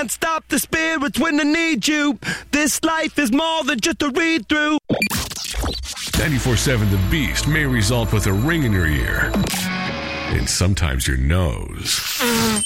can't stop the spirits when I need you. This life is more than just a read-through. 94.7 The Beast may result with a ring in your ear and sometimes your nose.